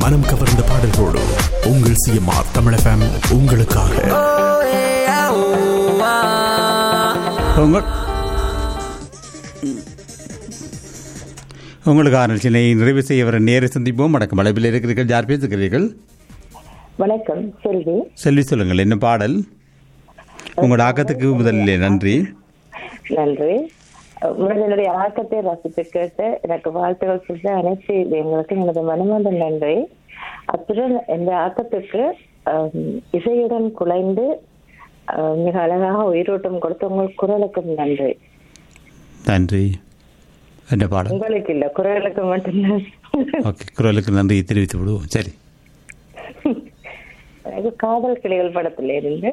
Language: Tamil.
மனம் கவர்ந்த பாடல்களோடு உங்கள் சிஎம்ஆர் தமிழ் FM உங்களுக்காக. உங்களுக்கான நிகழ்ச்சியை நிறைவு செய்ய வர நேர சந்திப்போம். வணக்கம். அழைப்பில் இருக்கிறீர்கள். யார் பேசுகிறீர்கள்? வணக்கம். செல்வி. செல்வி, சொல்லுங்கள், என்ன பாடல்? உங்களோட ஆக்கத்துக்கு முதலில் நன்றி. நன்றி. என்னுடைய ஆக்கத்தை ரசித்து கேட்டு எனக்கு வாழ்த்துக்கள் சொல்ல அனைத்து எங்களுக்கு எனது மனமார்ந்த நன்றி. அத்துடன் இந்த ஆக்கத்துக்கு இசையுடன் குலைந்து மிக அழகாக உயிரோட்டம் கொடுத்து உங்கள் குரலுக்கும் நன்றி. நன்றி. என்ன பாடல்? உங்களுக்கு இல்ல, குரலுக்கு மட்டும்தான். ஓகே, குரலுக்கு நன்றி தெரிவித்து விடுவோம். சரி, காதல் கிளிகள் படத்துல இருந்து